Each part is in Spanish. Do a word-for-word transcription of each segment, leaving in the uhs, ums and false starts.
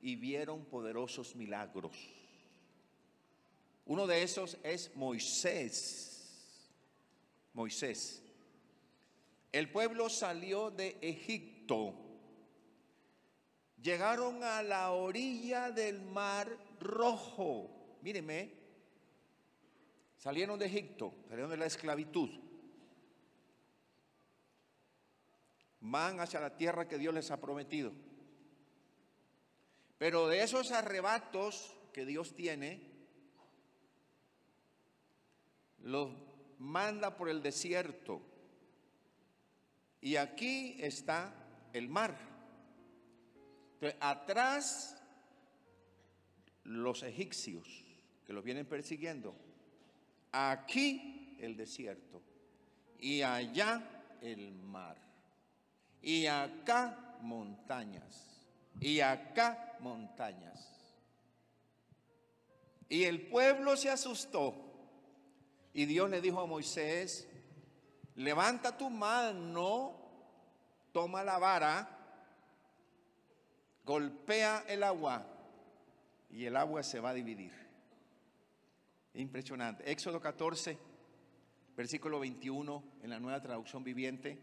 y vieron poderosos milagros. Uno de esos es Moisés. Moisés. El pueblo salió de Egipto. Llegaron a la orilla del Mar Rojo. Míreme, salieron de Egipto, salieron de la esclavitud. Van hacia la tierra que Dios les ha prometido. Pero de esos arrebatos que Dios tiene, los manda por el desierto. Y aquí está el mar. Entonces, atrás los egipcios que los vienen persiguiendo. Aquí el desierto. Y allá el mar. Y acá montañas. Y acá montañas. Y el pueblo se asustó. Y Dios le dijo a Moisés: levanta tu mano, toma la vara, golpea el agua y el agua se va a dividir. Impresionante. Éxodo catorce, versículo veintiuno, en la Nueva Traducción Viviente.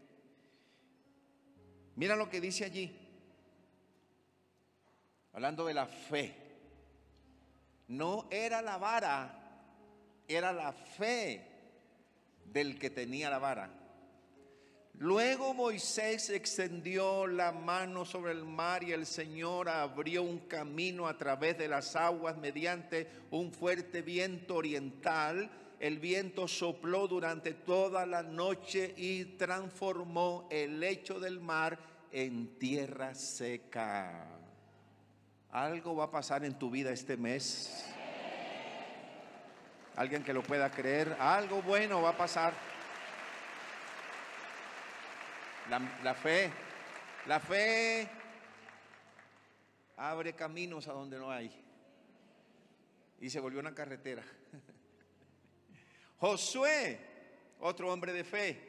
Mira lo que dice allí, hablando de la fe. No era la vara, era la fe del que tenía la vara. Luego Moisés extendió la mano sobre el mar y el Señor abrió un camino a través de las aguas mediante un fuerte viento oriental. El viento sopló durante toda la noche y transformó el lecho del mar en tierra seca. Algo va a pasar en tu vida este mes. Alguien que lo pueda creer, algo bueno va a pasar. La, la fe, la fe abre caminos a donde no hay. Y se volvió una carretera. Josué, otro hombre de fe.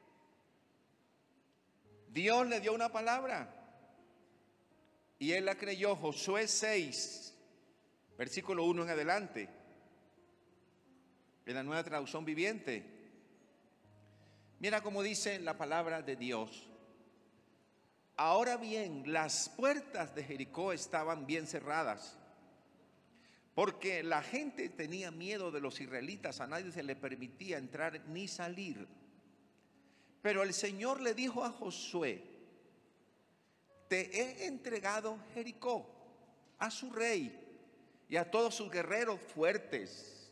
Dios le dio una palabra y él la creyó. Josué seis, versículo uno en adelante, en la Nueva Traducción Viviente. Mira cómo dice la palabra de Dios. Ahora bien, las puertas de Jericó estaban bien cerradas, porque la gente tenía miedo de los israelitas. A nadie se le permitía entrar ni salir. Pero el Señor le dijo a Josué: te he entregado Jericó a su rey y a todos sus guerreros fuertes.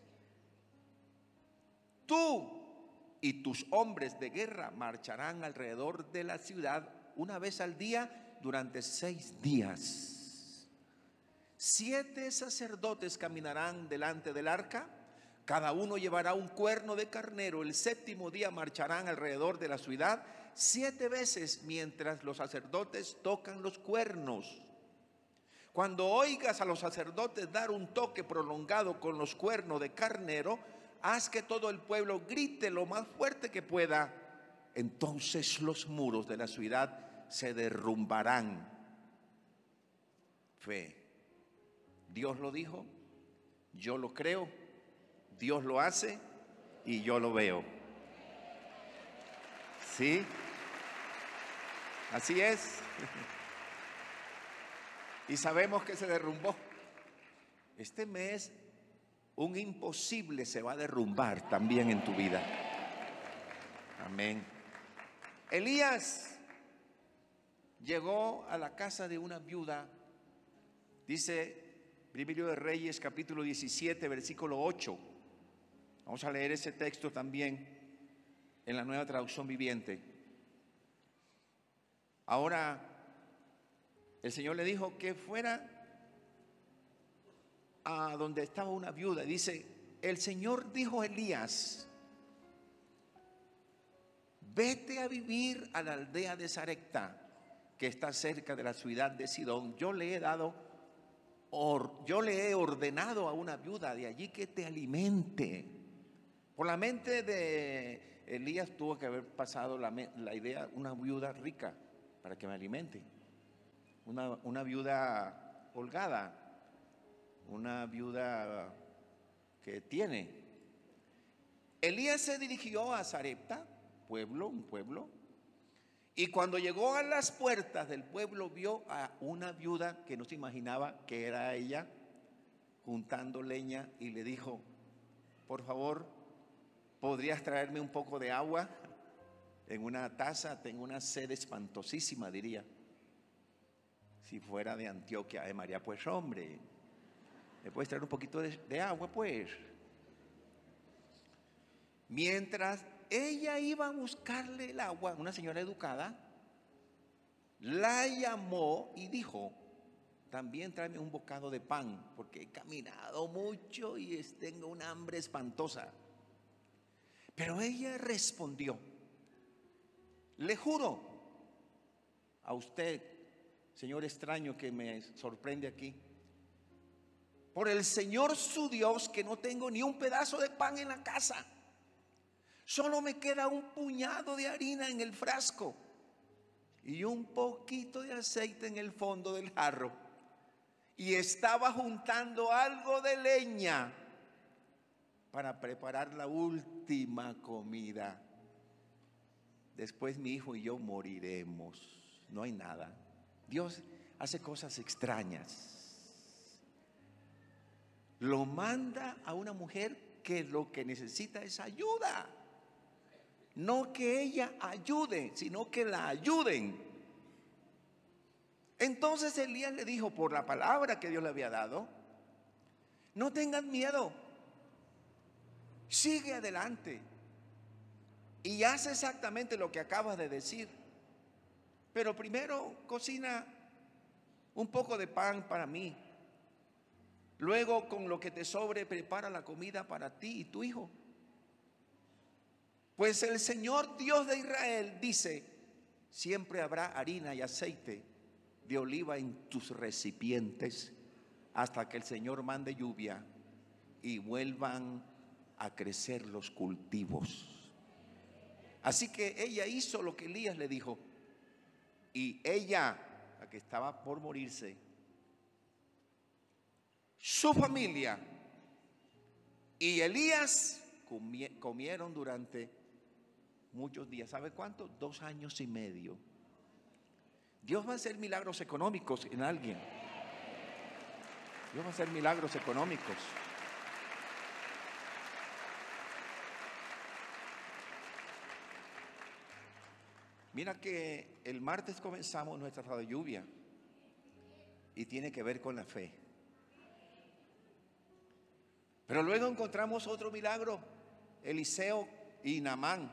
Tú y tus hombres de guerra marcharán alrededor de la ciudad una vez al día durante seis días. Siete sacerdotes caminarán delante del arca, cada uno llevará un cuerno de carnero. El séptimo día marcharán alrededor de la ciudad siete veces mientras los sacerdotes tocan los cuernos. Cuando oigas a los sacerdotes dar un toque prolongado con los cuernos de carnero, haz que todo el pueblo grite lo más fuerte que pueda. Entonces los muros de la ciudad se derrumbarán. Fe. Dios lo dijo, yo lo creo, Dios lo hace y yo lo veo. ¿Sí? Así es. Y sabemos que se derrumbó. Este mes un imposible se va a derrumbar también en tu vida. Amén. Elías llegó a la casa de una viuda. Dice Primero de Reyes capítulo diecisiete versículo ocho. Vamos a leer ese texto también en la Nueva Traducción Viviente. Ahora el Señor le dijo que fuera a donde estaba una viuda. Dice: el Señor dijo a Elías: vete a vivir a la aldea de Sarepta, que está cerca de la ciudad de Sidón. Yo le he dado or, yo le he ordenado a una viuda de allí que te alimente. Por la mente de Elías tuvo que haber pasado la, la idea: una viuda rica para que me alimente, una, una viuda holgada, una viuda que tiene. Elías se dirigió a Sarepta, pueblo, un pueblo, y cuando llegó a las puertas del pueblo vio a una viuda que no se imaginaba que era ella, juntando leña, y le dijo: por favor, ¿podrías traerme un poco de agua en una taza? Tengo una sed espantosísima, diría. Si fuera de Antioquia de María, pues hombre, ¿me puedes traer un poquito de, de agua, pues? Mientras ella iba a buscarle el agua, una señora educada la llamó y dijo: también tráeme un bocado de pan, porque he caminado mucho y tengo una hambre espantosa. Pero ella respondió: le juro a usted, señor extraño que me sorprende aquí, por el Señor su Dios, que no tengo ni un pedazo de pan en la casa. Solo me queda un puñado de harina en el frasco y un poquito de aceite en el fondo del jarro. Y estaba juntando algo de leña para preparar la última comida. Después mi hijo y yo moriremos. No hay nada. Dios hace cosas extrañas. Lo manda a una mujer que lo que necesita es ayuda. No que ella ayude, sino que la ayuden. Entonces Elías le dijo, por la palabra que Dios le había dado: no tengan miedo, sigue adelante y haz exactamente lo que acabas de decir. Pero primero cocina un poco de pan para mí. Luego, con lo que te sobre, prepara la comida para ti y tu hijo. Pues el Señor Dios de Israel dice: siempre habrá harina y aceite de oliva en tus recipientes hasta que el Señor mande lluvia y vuelvan a crecer los cultivos. Así que ella hizo lo que Elías le dijo. Y ella, la que estaba por morirse, su familia y Elías comieron durante muchos días. ¿Sabe cuánto? Dos años y medio. Dios va a hacer milagros económicos en alguien. Dios va a hacer milagros económicos. Mira que el martes comenzamos nuestra radio de lluvia y tiene que ver con la fe. Pero luego encontramos otro milagro: Eliseo y Naamán.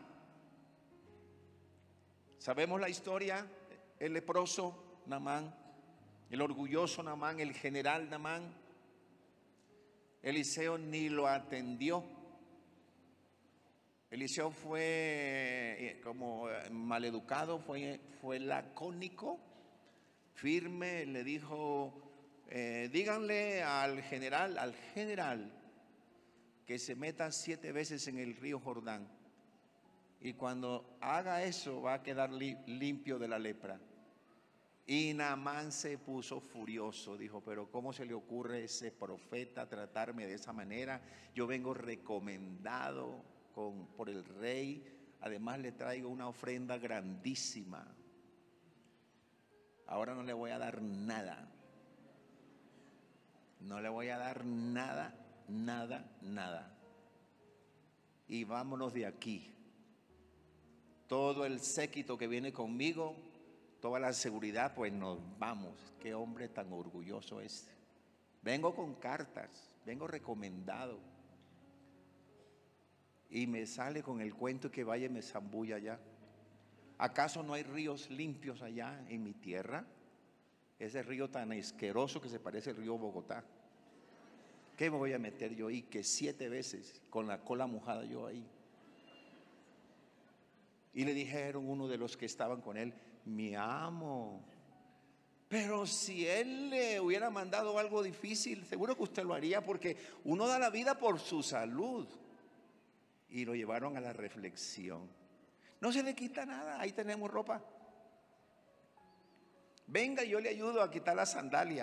Sabemos la historia: el leproso Naamán, el orgulloso Naamán, el general Naamán. Eliseo ni lo atendió. Eliseo fue como maleducado, fue, fue lacónico, firme. Le dijo: eh, díganle al general, al general, que se meta siete veces en el río Jordán. Y cuando haga eso va a quedar li, limpio de la lepra. Y Naamán se puso furioso, dijo: pero ¿cómo se le ocurre a ese profeta tratarme de esa manera? Yo vengo recomendado con, por el rey, además le traigo una ofrenda grandísima. Ahora no le voy a dar nada. No le voy a dar nada, nada, nada. Y vámonos de aquí. Todo el séquito que viene conmigo, toda la seguridad, pues nos vamos. Qué hombre tan orgulloso es. Vengo con cartas, vengo recomendado. Y me sale con el cuento que vaya y me zambulla allá. ¿Acaso no hay ríos limpios allá en mi tierra? Ese río tan asqueroso que se parece al río Bogotá. ¿Qué me voy a meter yo ahí? Que siete veces con la cola mojada yo ahí. Y le dijeron uno de los que estaban con él: mi amo, pero si él le hubiera mandado algo difícil, seguro que usted lo haría, porque uno da la vida por su salud. Y lo llevaron a la reflexión. No se le quita nada, ahí tenemos ropa. Venga, yo le ayudo a quitar la sandalia.